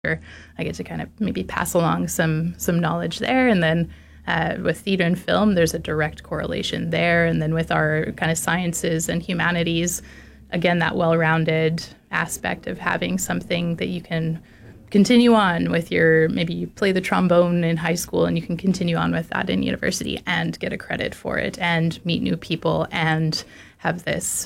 I get to kind of maybe pass along some knowledge there. And then with theater and film, there's a direct correlation there. And then with our kind of sciences and humanities, again, that well-rounded aspect of having something that you can continue on with maybe you play the trombone in high school and you can continue on with that in university and get a credit for it and meet new people and have this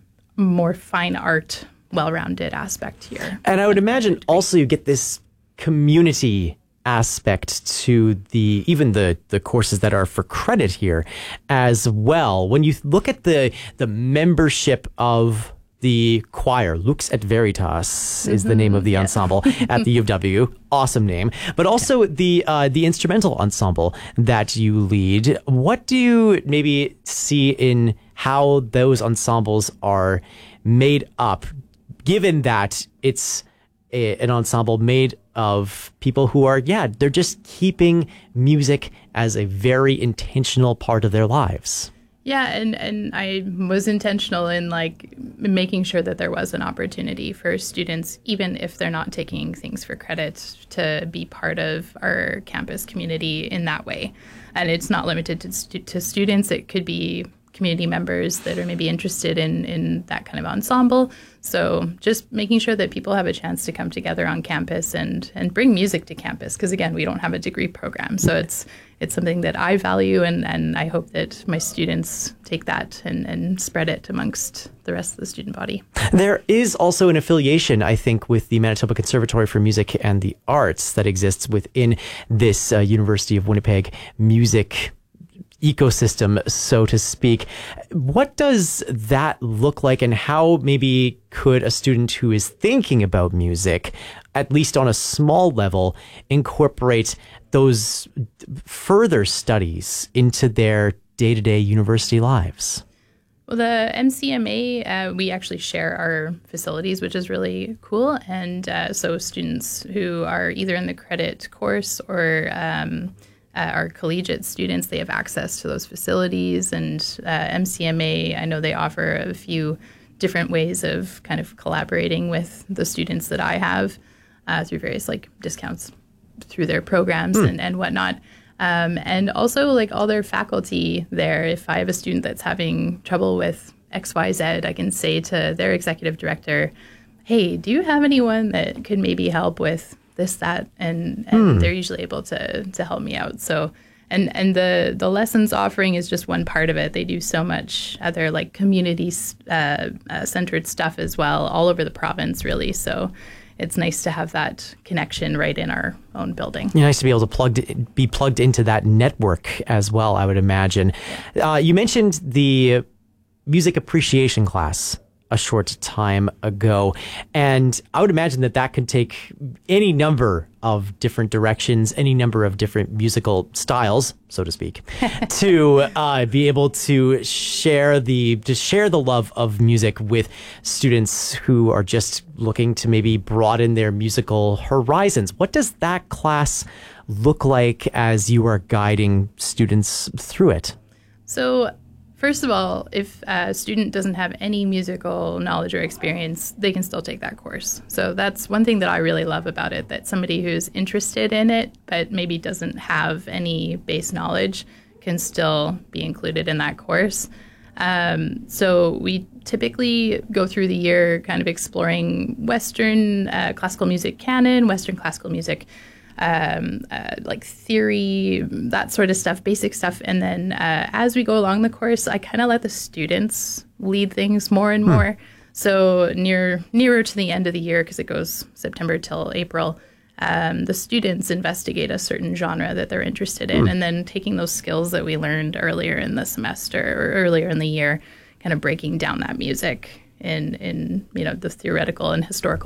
more fine art, well-rounded aspect here. And I would imagine also you get this community aspect to even the courses that are for credit here as well. When you look at the membership of the choir, Lux et Veritas is the name of the ensemble at the U of W. Awesome name. But also the instrumental ensemble that you lead. What do you maybe see in how those ensembles are made up, given that it's an ensemble made of people who are, they're just keeping music as a very intentional part of their lives? Yeah, and I was intentional in making sure that there was an opportunity for students, even if they're not taking things for credit, to be part of our campus community in that way. And it's not limited to students. It could be community members that are maybe interested in that kind of ensemble. So just making sure that people have a chance to come together on campus and bring music to campus. Because again, we don't have a degree program. So it's something that I value, and I hope that my students take that and spread it amongst the rest of the student body. There is also an affiliation, I think, with the Manitoba Conservatory for Music and the Arts that exists within this University of Winnipeg music ecosystem, so to speak. What does that look like, and how maybe could a student who is thinking about music, at least on a small level, incorporate those further studies into their day-to-day university lives? Well, the MCMA, we actually share our facilities, which is really cool. And so students who are either in the credit course or our collegiate students, they have access to those facilities. And MCMA, I know they offer a few different ways of kind of collaborating with the students that I have through various discounts through their programs and whatnot. And also all their faculty there, if I have a student that's having trouble with XYZ, I can say to their executive director, hey, do you have anyone that could maybe help with this, that, and they're usually able to help me out. So, and the lessons offering is just one part of it. They do so much other community centered stuff as well, all over the province, really. So it's nice to have that connection right in our own building. Yeah, nice to be able to be plugged into that network as well, I would imagine. You mentioned the music appreciation class a short time ago, and I would imagine that could take any number of different directions, any number of different musical styles, so to speak, to be able to share the love of music with students who are just looking to maybe broaden their musical horizons. What does that class look like as you are guiding students through it? So, first of all, if a student doesn't have any musical knowledge or experience, they can still take that course. So that's one thing that I really love about it, that somebody who's interested in it but maybe doesn't have any base knowledge can still be included in that course. So we typically go through the year kind of exploring Western classical music canon, Western classical music theory, that sort of stuff, basic stuff. And then as we go along the course, I kind of let the students lead things more and more. So nearer to the end of the year, because it goes September till April, the students investigate a certain genre that they're interested in, and then taking those skills that we learned earlier in the semester or earlier in the year, kind of breaking down that music in the theoretical and historical